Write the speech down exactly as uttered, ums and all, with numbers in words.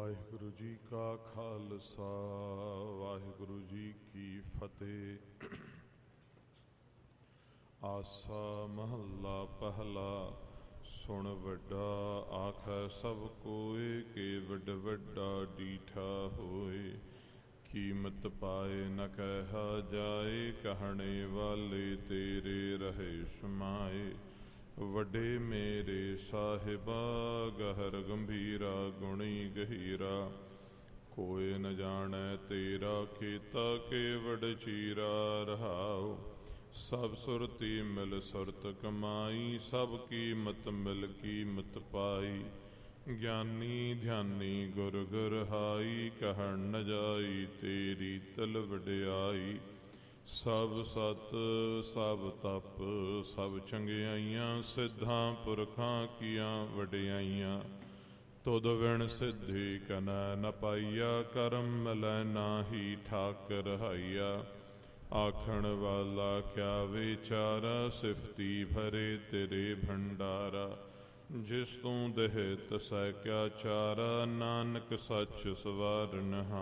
ਵਾਹਿਗੁਰੂ ਜੀ ਕਾ ਖਾਲਸਾ ਵਾਹਿਗੁਰੂ ਜੀ ਕੀ ਫਤਿਹ। ਆਸਾ ਮਹੱਲਾ ਪਹਿਲਾ। ਸੁਣ ਵੱਡਾ ਆਖੈ ਸਭ ਕੋਇ, ਕੇ ਵੱਡ ਵੱਡਾ ਡੀਠਾ ਹੋਏ। ਕੀਮਤ ਪਾਏ ਨ ਕਹਿਆ ਜਾਏ, ਕਹਿਣੇ ਵਾਲੇ ਤੇਰੇ ਰਹੇ ਸਮਾਏ। ਵੱਡੇ ਮੇਰੇ ਸਾਹਿਬਾ, ਗਹਰ ਗੰਭੀਰਾ ਗੁਣੀ ਗਹੀਰਾ। ਕੋਇ ਨ ਜਾਣੈ ਤੇਰਾ ਕੀਤਾ, ਕੇਵਡ ਚੀਰਾ ਰਹਾਉ। ਸਭ ਸੁਰਤੀ ਮਿਲ ਸੁਰਤ ਕਮਾਈ, ਸਭ ਕੀਮਤ ਮਿਲ ਕੀਮਤ ਪਾਈ। ਗਿਆਨੀ ਧਿਆਨੀ ਗੁਰ ਗੁਰਹਾਈ, ਕਹਿਣ ਨ ਜਾਈ ਤੇਰੀ ਤਲ ਵਡਿਆਈ। ਸਭ ਸਤ ਸਭ ਤਪ ਸਭ ਚੰਗਿਆਈਆਂ, ਸਿੱਧਾਂ ਪੁਰਖਾਂ ਕੀਆਂ ਵਡਿਆਈਆਂ। ਤੁਧ ਵਿਣ ਸਿੱਧੀ ਕਨੈ ਨ ਪਾਈਆ, ਕਰਮ ਮਿਲੈ ਨਾਹੀ ਠਾਕ ਰਹਾਈਆ। ਆਖਣ ਵਾਲਾ ਕਿਆ ਵਿਚਾਰਾ, ਸਿਫਤੀ ਭਰੇ ਤੇਰੇ ਭੰਡਾਰਾ। ਜਿਸ ਤੂੰ ਦੇਹ ਤਸੈ ਕਿਆ ਚਾਰਾ, ਨਾਨਕ ਸੱਚ ਸਵਾਰਨ ਹਾਰਾ।